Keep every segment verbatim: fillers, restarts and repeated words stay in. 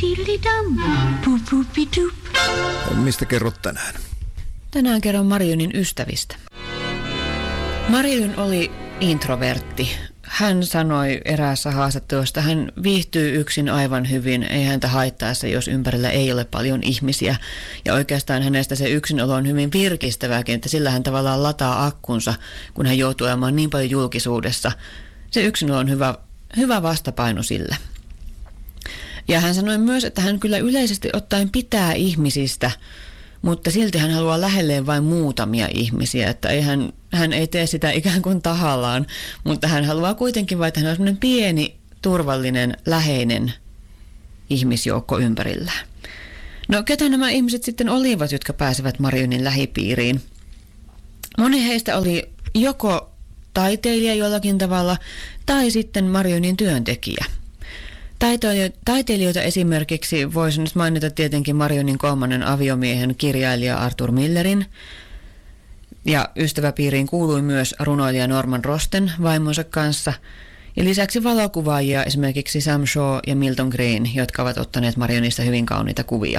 Mistä kerrot tänään? Tänään kerron Marionin ystävistä. Marion oli introvertti. Hän sanoi eräässä haastattelussa, että hän viihtyy yksin aivan hyvin, ei häntä haittaa se, jos ympärillä ei ole paljon ihmisiä. Ja oikeastaan hänestä se yksinolo on hyvin virkistävääkin, että sillä hän tavallaan lataa akkunsa, kun hän joutuu olemaan niin paljon julkisuudessa. Se yksinolo on hyvä, hyvä vastapaino sille. Ja hän sanoi myös, että hän kyllä yleisesti ottaen pitää ihmisistä, mutta silti hän haluaa lähelleen vain muutamia ihmisiä, että ei hän, hän ei tee sitä ikään kuin tahallaan, mutta hän haluaa kuitenkin vain, että hän on sellainen pieni, turvallinen, läheinen ihmisjoukko ympärillään. No ketä nämä ihmiset sitten olivat, jotka pääsevät Marionin lähipiiriin? Moni heistä oli joko taiteilija jollakin tavalla tai sitten Marionin työntekijä. Taiteilijoita esimerkiksi voisin nyt mainita tietenkin Marionin kolmannen aviomiehen kirjailija Arthur Millerin. Ja ystäväpiiriin kuului myös runoilija Norman Rosten vaimonsa kanssa. Ja lisäksi valokuvaajia esimerkiksi Sam Shaw ja Milton Green, jotka ovat ottaneet Marionista hyvin kauniita kuvia.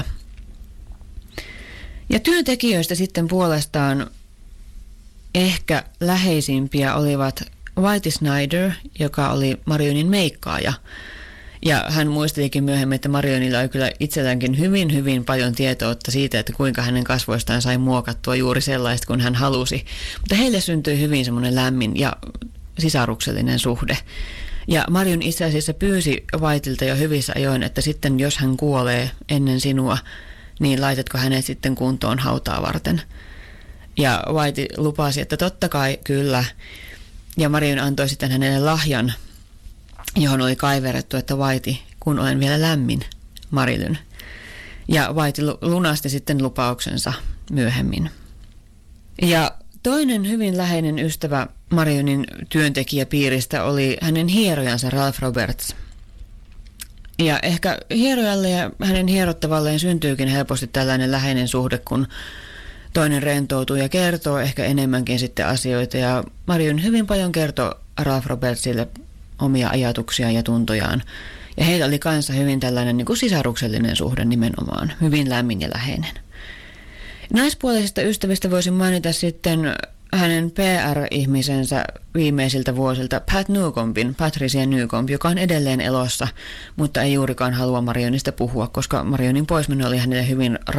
Ja työntekijöistä sitten puolestaan ehkä läheisimpiä olivat Whitey Snyder, joka oli Marionin meikkaaja. Ja hän muistelikin myöhemmin, että Marionilla oli kyllä itselläänkin hyvin, hyvin paljon tietoa siitä, että kuinka hänen kasvoistaan sai muokattua juuri sellaista, kun hän halusi. Mutta heille syntyi hyvin semmoinen lämmin ja sisaruksellinen suhde. Ja Marion itse asiassa pyysi Whiteylta jo hyvissä ajoin, että sitten jos hän kuolee ennen sinua, niin laitatko hänet sitten kuntoon hautaa varten. Ja Whitey lupasi, että totta kai kyllä. Ja Marion antoi sitten hänelle lahjan, johon oli kaiverrettu, että Whitey, kun olen vielä lämmin, Marilyn. Ja Whitey lunasti sitten lupauksensa myöhemmin. Ja toinen hyvin läheinen ystävä Marionin työntekijäpiiristä oli hänen hierojansa Ralph Roberts. Ja ehkä hierojalle ja hänen hierottavalleen syntyykin helposti tällainen läheinen suhde, kun toinen rentoutuu ja kertoo ehkä enemmänkin sitten asioita. Ja Marion hyvin paljon kertoi Ralph Robertsille omia ajatuksiaan ja tuntojaan. Ja heillä oli kanssa hyvin tällainen niin kuin sisaruksellinen suhde nimenomaan, hyvin lämmin ja läheinen. Naispuolisista ystävistä voisin mainita sitten hänen P R-ihmisensä viimeisiltä vuosilta Pat Newcombin, Patricia Newcomb, joka on edelleen elossa, mutta ei juurikaan halua Marionista puhua, koska Marionin poismeno oli hänelle hyvin